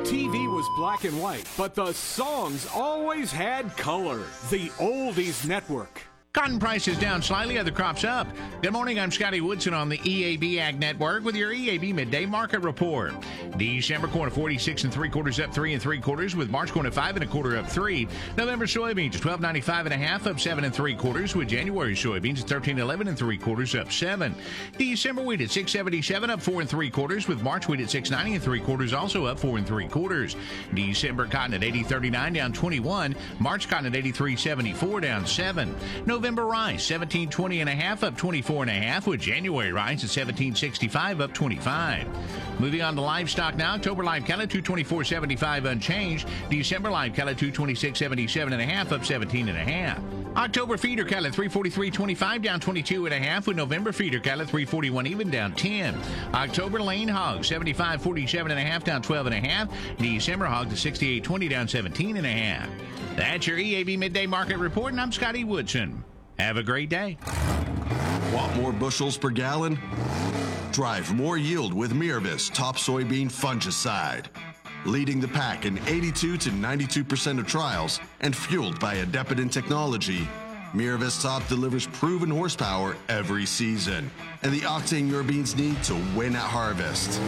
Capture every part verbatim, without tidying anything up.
T V was black and white, but the songs always had color. The Oldies Network. Cotton prices down slightly, other crops up. Good morning, I'm Scotty Woodson on the E A B Ag Network with your E A B Midday Market Report. December corn at forty-six and three quarters up three and three quarters, with March corn at five and a quarter up three. November soybeans twelve ninety-five and a half up seven and three quarters, with January soybeans at thirteen eleven and three quarters up seven. December wheat at six seventy-seven up four and three quarters, with March wheat at six ninety and three quarters also up four and three quarters. December cotton at eighty thirty-nine down twenty-one, March cotton at eighty-three seventy-four down seven. November rice seventeen twenty and a half up twenty-four and a half, with January rice at seventeen sixty-five up twenty-five. Moving on to livestock now. October live cattle two twenty-four seventy-five unchanged. December live cattle two twenty-six seventy-seven and a half up seventeen and a half. October feeder cattle three forty-three twenty-five down twenty-two and a half, with November feeder cattle three forty-one even down ten. October lane hogs seventy-five forty-seven and a half down twelve and a half. December hogs at sixty-eight twenty down seventeen and a half. That's your E A B Midday Market Report, and I'm Scotty Woodson. Have a great day. Want more bushels per gallon? Drive more yield with Miravis Top Soybean Fungicide. Leading the pack in eighty-two to ninety-two percent of trials and fueled by Adepidin technology, Miravis Top delivers proven horsepower every season and the octane your beans need to win at harvest.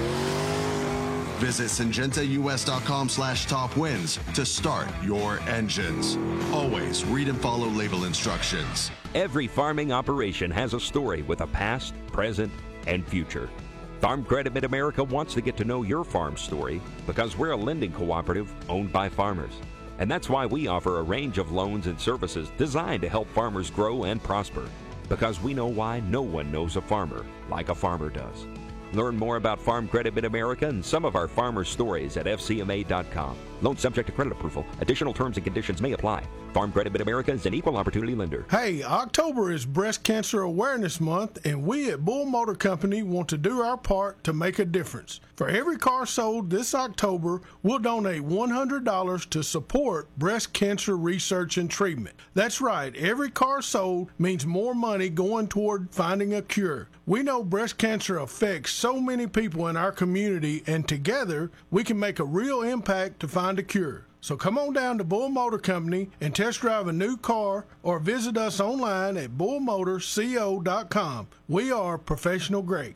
Visit syngentaus.com slash top wins to start your engines. Always read and follow label instructions. Every farming operation has a story with a past, present, and future. Farm Credit Mid-America wants to get to know your farm story because we're a lending cooperative owned by farmers. And that's why we offer a range of loans and services designed to help farmers grow and prosper. Because we know why no one knows a farmer like a farmer does. Learn more about Farm Credit Mid-America and some of our farmer stories at F C M A dot com. Loan subject to credit approval. Additional terms and conditions may apply. Farm Credit Mid-America is an equal opportunity lender. Hey, October is Breast Cancer Awareness Month, and we at Bull Motor Company want to do our part to make a difference. For every car sold this October, we'll donate one hundred dollars to support breast cancer research and treatment. That's right, every car sold means more money going toward finding a cure. We know breast cancer affects so many people in our community, and together we can make a real impact to find a cure. So come on down to Bull Motor Company and test drive a new car or visit us online at bull motor co dot com. We are professional grade.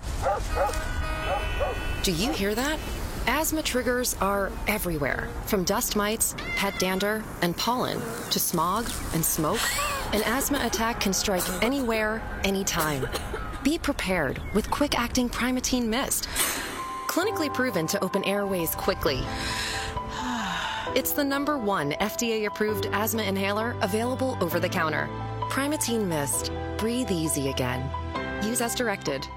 Do you hear that? Asthma triggers are everywhere, from dust mites, pet dander, and pollen, to smog and smoke. An asthma attack can strike anywhere, anytime. Be prepared with quick-acting Primatene Mist. Clinically proven to open airways quickly. It's the number one F D A-approved asthma inhaler available over the counter. Primatene Mist. Breathe easy again. Use as directed.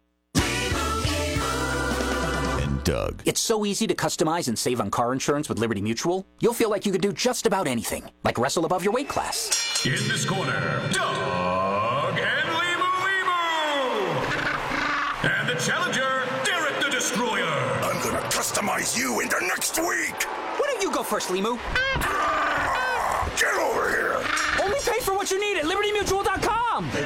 And Doug. It's so easy to customize and save on car insurance with Liberty Mutual. You'll feel like you could do just about anything, like wrestle above your weight class. In this corner, Doug and Limu Limu! And the challenger, Derek the Destroyer. I'm gonna customize you into next week. Why don't you go first, Limu? Get over here! Only pay for what you need at liberty mutual dot com! Then